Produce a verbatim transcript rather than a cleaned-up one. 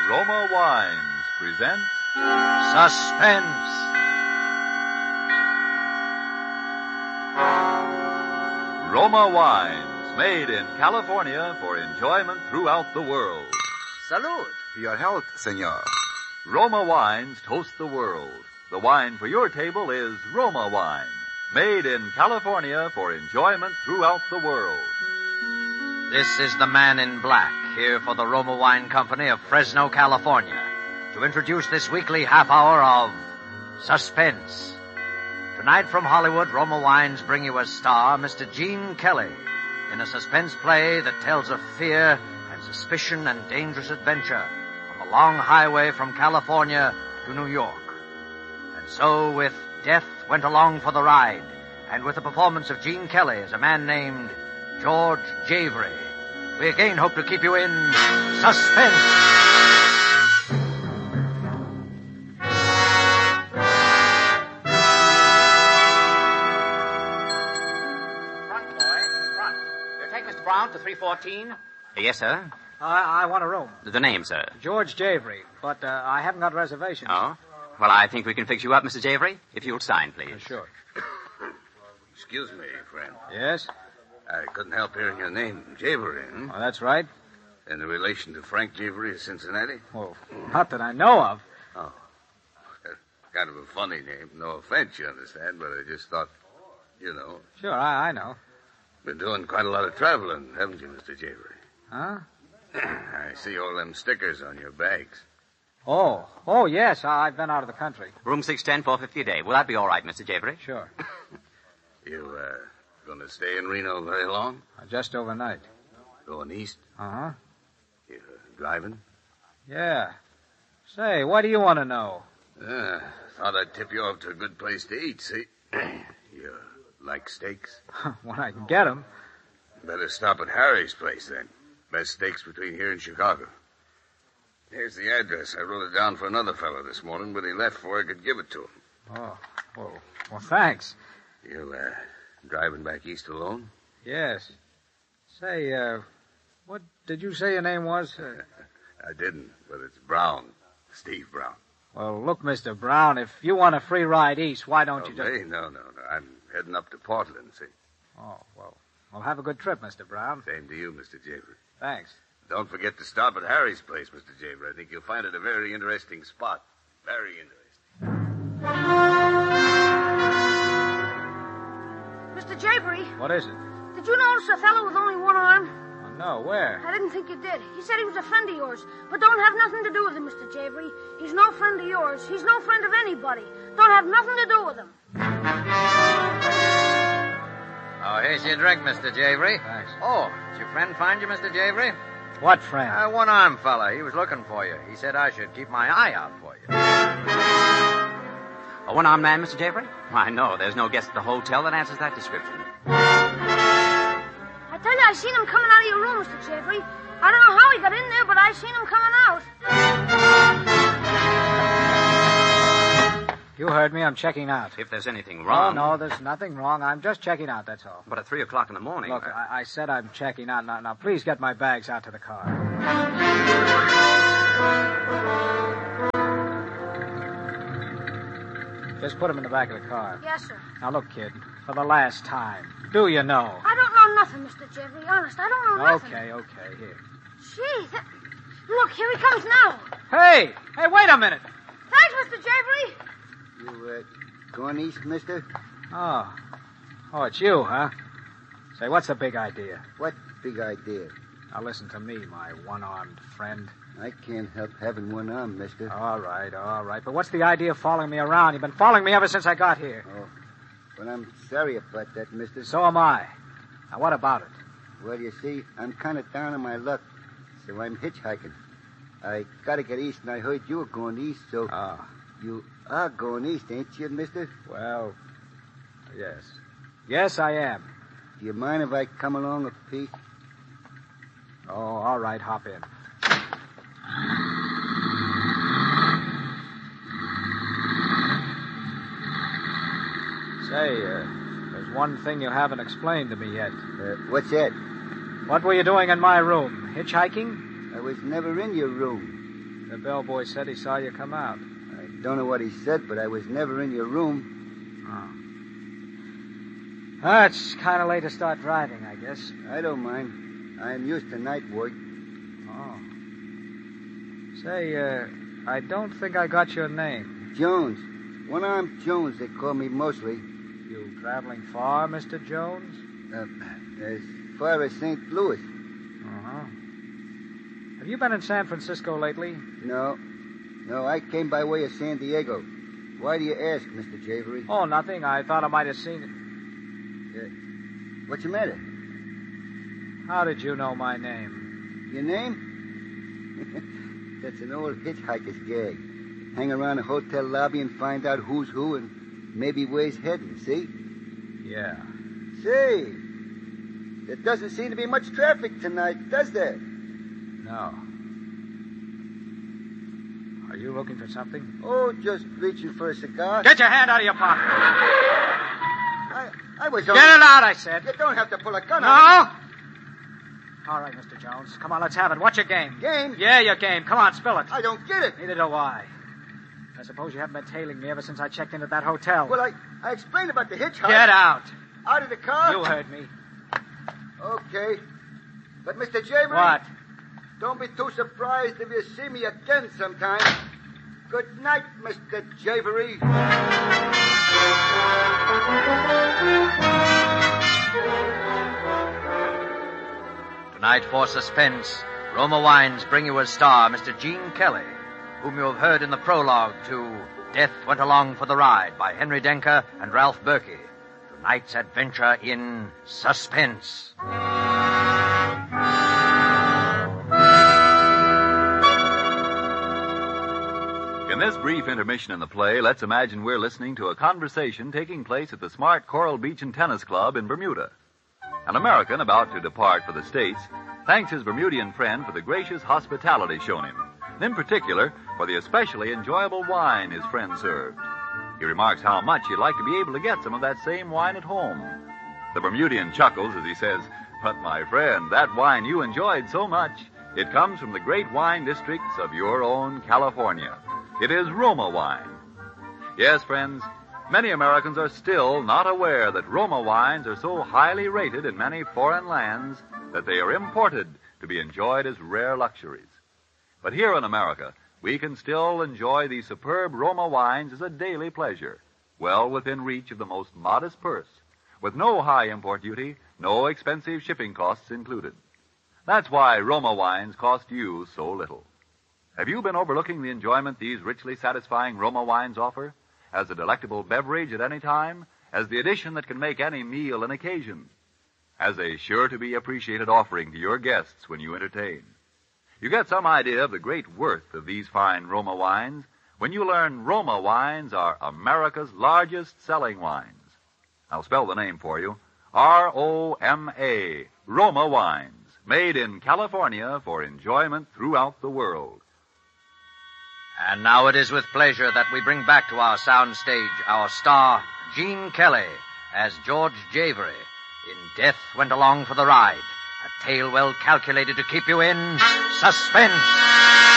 Roma Wines presents Suspense. Roma Wines, made in California for enjoyment throughout the world. Salud. Your health, senor. Roma Wines toast the world. The wine for your table is Roma Wine, made in California for enjoyment throughout the world. This is the man in black, here for the Roma Wine Company of Fresno, California, to introduce this weekly half hour of Suspense. Tonight from Hollywood, Roma Wines bring you as star Mister Gene Kelly in a suspense play that tells of fear and suspicion and dangerous adventure on the long highway from California to New York. And so, with Death Went Along for the Ride, and with the performance of Gene Kelly as a man named George Javery, we again hope to keep you in suspense. Front, boy, front. You take Mister Brown to three fourteen? Yes, sir. I, I want a room. The name, sir. George Javery, but uh, I haven't got reservations. Oh? Well, I think we can fix you up, Mister Javery, if you'll sign, please. Uh, sure. Excuse me, friend. Yes? I couldn't help hearing your name, Javery, hmm? Oh, that's right. In relation to Frank Javery of Cincinnati? Well, not that I know of. Oh. Kind of a funny name. No offense, you understand, but I just thought, you know. Sure, I, I know. Been doing quite a lot of traveling, haven't you, Mister Javery? Huh? I see all them stickers on your bags. Oh, oh, yes, I, I've been out of the country. Room six ten, four fifty a day. Will that be all right, Mister Javery? Sure. You, uh, gonna stay in Reno very long? Uh, just overnight. Going east? Uh-huh. You uh, driving? Yeah. Say, what do you want to know? Uh, thought I'd tip you off to a good place to eat, see? You like steaks? When I can get 'em. Better stop at Harry's place, then. Best steaks between here and Chicago. Here's the address. I wrote it down for another fellow this morning, but he left before I could give it to him. Oh, well, well thanks. You, uh, driving back east alone? Yes. Say, uh, what did you say your name was? Uh, I didn't, but it's Brown. Steve Brown. well, look, Mister Brown, if you want a free ride east, why don't Oh, you just... me? No, no, no. I'm heading up to Portland, see? Oh, well, well, have a good trip, Mister Brown. Same to you, Mister Javery. Thanks. Don't forget to stop at Harry's place, Mister Javery. I think you'll find it a very interesting spot. Very interesting. Mister Javery, What is it? did you notice a fellow with only one arm? Oh, no, where? I didn't think you did. He said he was a friend of yours, but don't have nothing to do with him, Mister Javery. He's no friend of yours. He's no friend of anybody. Don't have nothing to do with him. Oh, here's your drink, Mister Javery. Thanks. Oh, did your friend find you, Mister Javery? What friend? Uh, one-armed fella. He was looking for you. He said I should keep my eye out for you. A one-armed man, Mister Javery? Why, no, there's no guest at the hotel that answers that description. I tell you, I seen him coming out of your room, Mister Javery. I don't know how he got in there, but I seen him coming out. You heard me. I'm checking out. If there's anything Oh, wrong... no, there's nothing wrong. I'm just checking out, that's all. But at three o'clock in the morning... Look, uh, I, I said I'm checking out. Now, now, please get my bags out to the car. Just put them in the back of the car. Yes, sir. Now, look, kid, for the last time, do you know? I don't know nothing, Mister Javery. Honest, I don't know nothing. Okay, okay, here. Gee, that... Look, here he comes now. Hey! Hey, wait a minute! Thanks, Mister Javery. You, uh, going east, mister? Oh. Oh, it's you, huh? Say, what's the big idea? What big idea? Now, listen to me, my one-armed friend. I can't help having one arm, mister. All right, all right. But what's the idea of following me around? You've been following me ever since I got here. Oh, well, I'm sorry about that, mister. So am I. Now, what about it? Well, you see, I'm kind of down on my luck, so I'm hitchhiking. I gotta get east, and I heard you were going east, so... Oh. You are going east, ain't you, mister? Well, yes. Yes, I am. Do you mind if I come along a piece? Oh, all right, hop in. Say, uh, there's one thing you haven't explained to me yet. Uh, what's that? What were you doing in my room? Hitchhiking? I was never in your room. The bellboy said he saw you come out. I don't know what he said, but I was never in your room. Oh. Ah, it's kind of late to start driving, I guess. I don't mind. I'm used to night work. Oh. Say, uh, I don't think I got your name. Jones. One-armed Jones, they call me mostly. You traveling far, Mister Jones? Uh, as far as Saint Louis. Uh-huh. Have you been in San Francisco lately? No. No, I came by way of San Diego. Why do you ask, Mister Javery? Oh, nothing. I thought I might have seen it. Uh, what's the matter? How did you know my name? Your name? That's an old hitchhiker's gag. Hang around a hotel lobby and find out who's who and maybe where he's heading, see? Yeah. Say, there doesn't seem to be much traffic tonight, does there? No. Are you looking for something? Oh, just reaching for a cigar. Get your hand out of your pocket. I, I was Get it out, I said. You don't have to pull a gun No? on me. All right, Mister Jones. Come on, let's have it. What's your game? Game? Yeah, your game. Come on, spill it. I don't get it. Neither do I. I suppose you haven't been tailing me ever since I checked into that hotel. Well, I, I explained about the hitchhiker. Get out. Out of the car? You heard me. Okay. But, Mister Javery... What? Don't be too surprised if you see me again sometime. Good night, Mister Javery. Tonight for Suspense, Roma Wines bring you as star Mister Gene Kelly, whom you have heard in the prologue to Death Went Along for the Ride by Henry Denker and Ralph Berkey. Tonight's adventure in Suspense. In this brief intermission in the play, let's imagine we're listening to a conversation taking place at the smart Coral Beach and Tennis Club in Bermuda. An American about to depart for the States thanks his Bermudian friend for the gracious hospitality shown him, and in particular for the especially enjoyable wine his friend served. He remarks how much he'd like to be able to get some of that same wine at home. The Bermudian chuckles as he says, "But my friend, that wine you enjoyed so much, it comes from the great wine districts of your own California. It is Roma wine." Yes, friends, many Americans are still not aware that Roma wines are so highly rated in many foreign lands that they are imported to be enjoyed as rare luxuries. But here in America, we can still enjoy these superb Roma wines as a daily pleasure, well within reach of the most modest purse, with no high import duty, no expensive shipping costs included. That's why Roma wines cost you so little. Have you been overlooking the enjoyment these richly satisfying Roma wines offer? As a delectable beverage at any time, as the addition that can make any meal an occasion, as a sure-to-be-appreciated offering to your guests when you entertain. You get some idea of the great worth of these fine Roma wines when you learn Roma wines are America's largest selling wines. I'll spell the name for you. R O M A, Roma wines, made in California for enjoyment throughout the world. And now it is with pleasure that we bring back to our sound stage our star, Gene Kelly, as George Javery in Death Went Along for the Ride, a tale well calculated to keep you in suspense.